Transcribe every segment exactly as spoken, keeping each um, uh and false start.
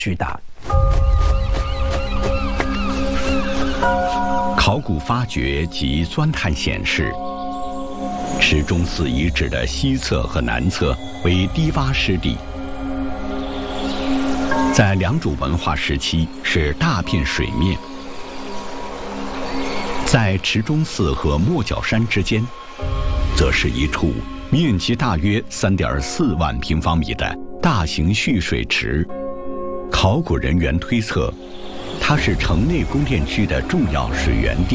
巨大。 考古发掘及钻探显示，池中寺遗址的西侧和南侧为低洼湿地，在良渚文化时期是大片水面。在池中寺和莫角山之间，则是一处面积大约三点四万平方米的大型蓄水池。考古人员推测，它是城内宫殿区的重要水源地。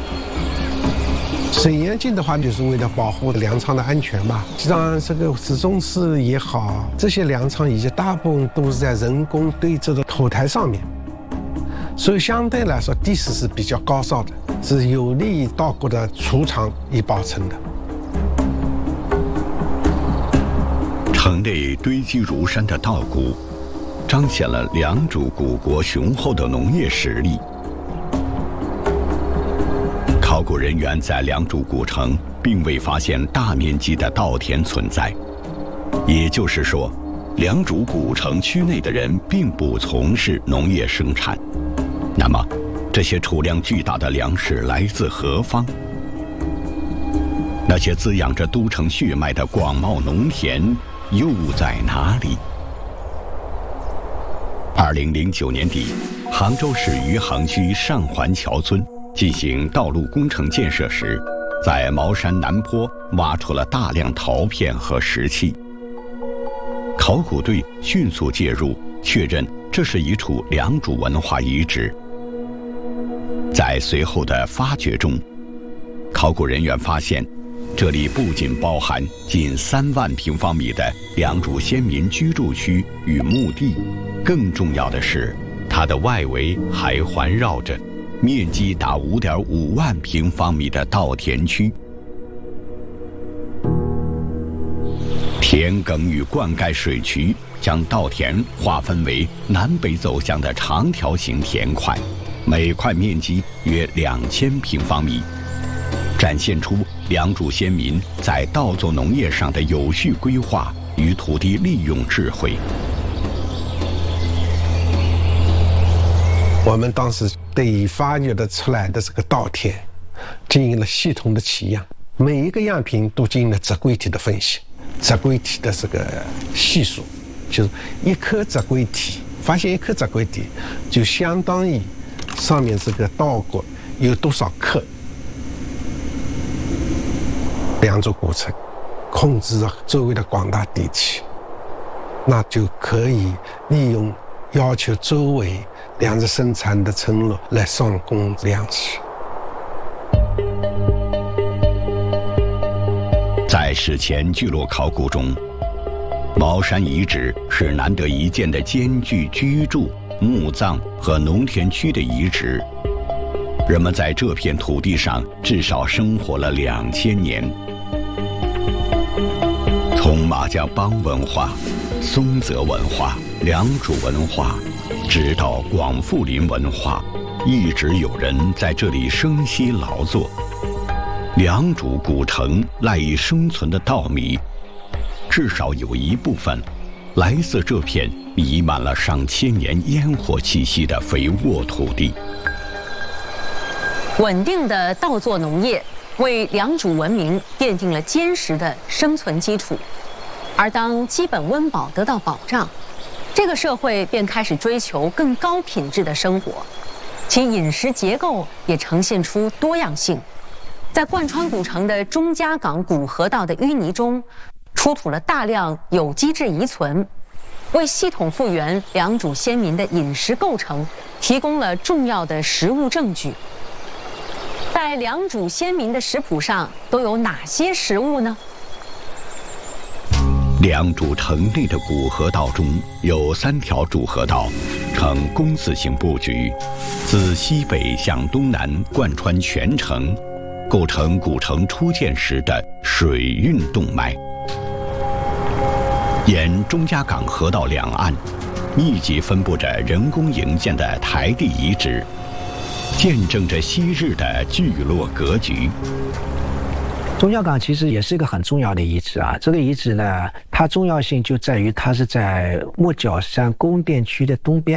水源镜的话，就是为了保护粮仓的安全嘛。实际上，这个池中寺也好，这些粮仓以及大部分都是在人工堆置的土台上面，所以相对来说地势是比较高邵的，是有利于稻谷的储藏与保存的。 城内堆积如山的稻谷，彰显了良渚古国雄厚的农业实力。考古人员在良渚古城并未发现大面积的稻田存在，也就是说，良渚古城区内的人并不从事农业生产。那么，这些储量巨大的粮食来自何方？那些滋养着都城血脉的广袤农田又在哪里？二零零九年底，杭州市余杭区上环桥村进行道路工程建设时，在茅山南坡挖出了大量陶片和石器。考古队迅速介入，确认这是一处良渚文化遗址。在随后的发掘中，考古人员发现，这里不仅包含近三万平方米的良渚先民居住区与墓地，更重要的是，它的外围还环绕着面积达五点五万平方米的稻田区。田埂与灌溉水渠将稻田划分为南北走向的长条形田块，每块面积约两千平方米，展现出良渚先民在稻作农业上的有序规划与土地利用智慧。 我们当时对于发掘的出来的这个稻田进行了系统的取样，每一个样品都进行了植硅体的分析，植硅体的这个系数，就是一颗植硅体，发现一颗植硅体就相当于上面这个稻谷有多少克。良渚古城控制了周围的广大地区，那就可以利用要求周围粮食生产的村落来上供粮食。 在史前聚落考古中，茅山遗址是难得一见的兼具居住、墓葬和农田区的遗址。人们在这片土地上至少生活了两千年。从马家浜文化、松泽文化、良渚文化，直到广富林文化，一直有人在这里生息劳作。良渚古城赖以生存的稻米，至少有一部分来自这片弥漫了上千年烟火气息的肥沃土地。 稳定的稻作农业为良渚文明奠定了坚实的生存基础，而当基本温饱得到保障，这个社会便开始追求更高品质的生活，其饮食结构也呈现出多样性。在贯穿古城的钟家港古河道的淤泥中，出土了大量有机质遗存，为系统复原良渚先民的饮食构成提供了重要的实物证据。在良渚先民的食谱上都有哪些食物呢？ 良渚城内的古河道中有三条主河道，呈弓字形布局，自西北向东南贯穿全城，构成古城初建时的水运动脉。沿钟家港河道两岸，密集分布着人工营建的台地遗址，见证着昔日的聚落格局。 钟孝岗其实也是一个很重要的遗址啊。这个遗址呢，它重要性就在于它是在莫角山宫殿区的东边。